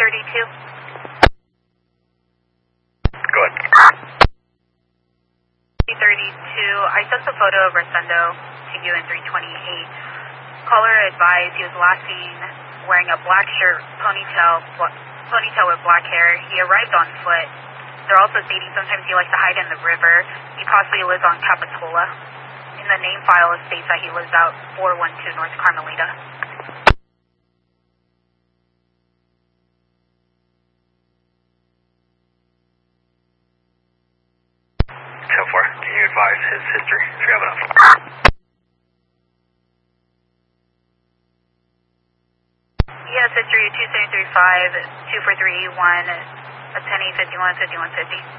232. Go ahead. 232, I sent a photo of Rosendo to you in 328. Caller advised he was last seen wearing a black shirt, ponytail with black hair. He arrived on foot. They're also stating sometimes he likes to hide in the river. He possibly lives on Capitola. In the name file, it states that he lives out 412 North Carmelita. 10-4, can you advise his history if you have enough? Yes, history 2735, 24381, 10-851, 5150.